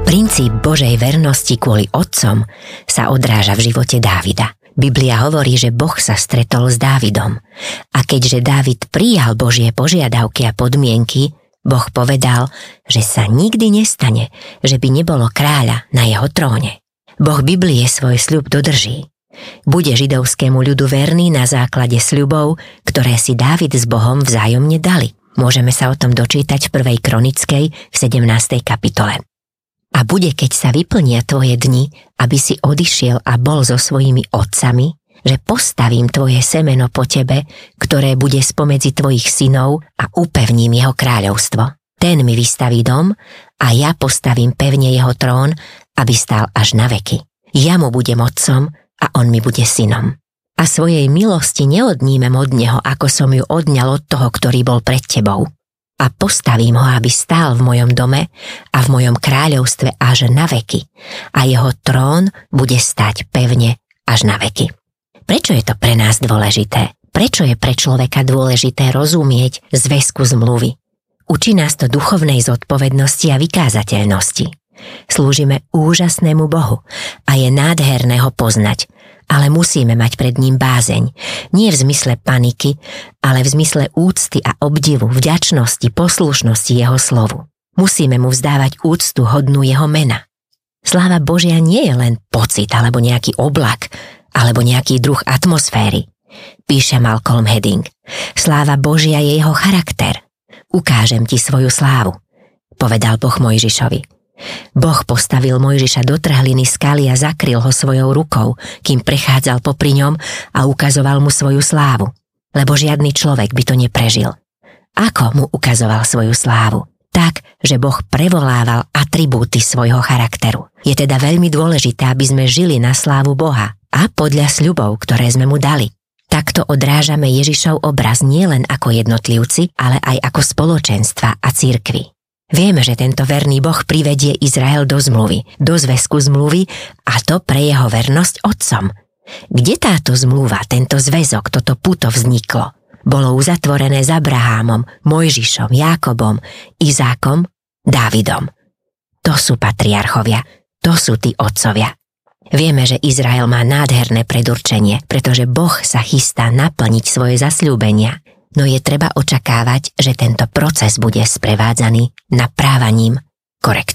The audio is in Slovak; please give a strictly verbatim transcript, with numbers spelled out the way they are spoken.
Princíp Božej vernosti kvôli otcom sa odráža v živote Dávida. Biblia hovorí, že Boh sa stretol s Dávidom. A keďže Dávid prijal Božie požiadavky a podmienky, Boh povedal, že sa nikdy nestane, že by nebolo kráľa na jeho tróne. Boh Biblie svoj sľub dodrží. Bude židovskému ľudu verný na základe sľubov, ktoré si Dávid s Bohom vzájomne dali. Môžeme sa o tom dočítať v prvej Kronickej v sedemnástej kapitole. A bude, keď sa vyplnia tvoje dni, aby si odišiel a bol so svojimi otcami, že postavím tvoje semeno po tebe, ktoré bude spomedzi tvojich synov a upevním jeho kráľovstvo. Ten mi vystaví dom a ja postavím pevne jeho trón, aby stál až na veky. Ja mu budem otcom a on mi bude synom. A svojej milosti neodnímem od neho, ako som ju odňal od toho, ktorý bol pred tebou. A postavím ho, aby stál v mojom dome a v mojom kráľovstve až na veky. A jeho trón bude stáť pevne až na veky. Prečo je to pre nás dôležité? Prečo je pre človeka dôležité rozumieť zväzku zmluvy? Učí nás to duchovnej zodpovednosti a vykázateľnosti. Slúžime úžasnému Bohu a je nádherné ho poznať, ale musíme mať pred ním bázeň. Nie v zmysle paniky, ale v zmysle úcty a obdivu, vďačnosti, poslušnosti jeho slovu. Musíme mu vzdávať úctu hodnú jeho mena. Sláva Božia nie je len pocit alebo nejaký oblak, alebo nejaký druh atmosféry. Píše Malcolm Hedding. Sláva Božia je jeho charakter. Ukážem ti svoju slávu, povedal Boh Mojžišovi. Boh postavil Mojžiša do trhliny skaly a zakryl ho svojou rukou, kým prechádzal popri ňom a ukazoval mu svoju slávu, lebo žiadny človek by to neprežil. Ako mu ukazoval svoju slávu? Tak, že Boh prevolával atribúty svojho charakteru. Je teda veľmi dôležité, aby sme žili na slávu Boha a podľa sľubov, ktoré sme mu dali. Takto odrážame Ježišov obraz nielen ako jednotlivci, ale aj ako spoločenstva a cirkvi. Vieme, že tento verný Boh privedie Izrael do zmluvy, do zväzku zmluvy a to pre jeho vernosť otcom. Kde táto zmluva, tento zväzok, toto puto vzniklo? Bolo uzatvorené s Abrahámom, Mojžišom, Jákobom, Izákom, Dávidom. To sú patriarchovia, to sú tí otcovia. Vieme, že Izrael má nádherné predurčenie, pretože Boh sa chystá naplniť svoje zasľúbenia. No je treba očakávať, že tento proces bude sprevádzaný naprávaním korektúr.